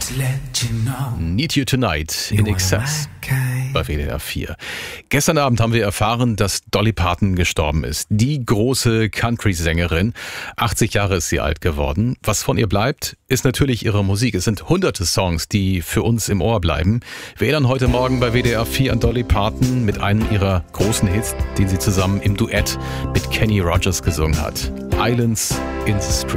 Need You Tonight in Excess bei WDR 4. Gestern Abend haben wir erfahren, dass Dolly Parton gestorben ist. Die große Country-Sängerin. 80 Jahre ist sie alt geworden. Was von ihr bleibt, ist natürlich ihre Musik. Es sind hunderte Songs, die für uns im Ohr bleiben. Wir erinnern heute Morgen bei WDR 4 an Dolly Parton mit einem ihrer großen Hits, den sie zusammen im Duett mit Kenny Rogers gesungen hat. Islands in the Stream.